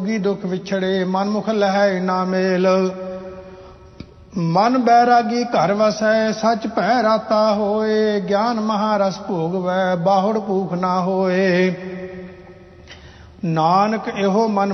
दुख विछड़े मनमुख लहै ना मेल। मन बैरागी घर वसै सच भै राता होए। ज्ञान महारस भोग वै बाहुड़ भूख ना होए। नानक एहो मन